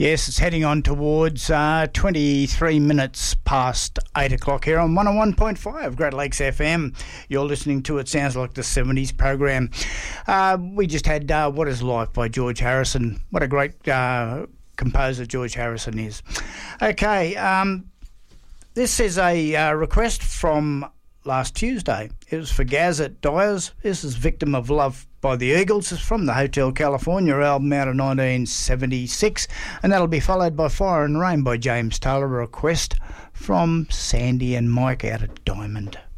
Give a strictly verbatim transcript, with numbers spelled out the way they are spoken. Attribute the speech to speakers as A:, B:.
A: Yes, it's heading on towards uh, twenty-three minutes past eight o'clock here on one oh one point five Great Lakes F M. You're listening to It Sounds Like the seventies program. Uh, we just had uh, What Is Life by George Harrison. What a great uh, composer George Harrison is. Okay, um, this is a uh, request from last Tuesday. It was for Gaz at Dyers. This is Victim of Love by the Eagles. It's from the Hotel California album out of nineteen seventy-six, and that'll be followed by Fire and Rain by James Taylor, a request from Sandy and Mike out at Diamond.